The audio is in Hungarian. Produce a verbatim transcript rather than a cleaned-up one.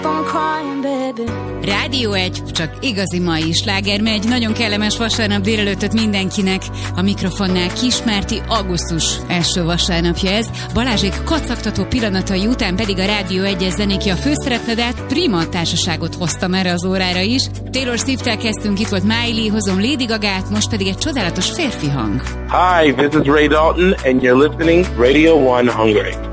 Rádió egy, csak igazi mai sláger megy. Nagyon kellemes vasárnap délelőttöt mindenkinek. A mikrofonnál Kismárti, augusztus első vasárnapja ez. Balázsék kacagtató pillanatai után pedig a Rádió egyes zenéki a főszerepledet, prima társaságot hoztam erre az órára is. Taylor Swift-tel kezdtünk, itt volt Miley, hozom Lady Gagát, most pedig egy csodálatos férfi hang. Hi, this is Ray Dalton and you're listening Radio one Hungary.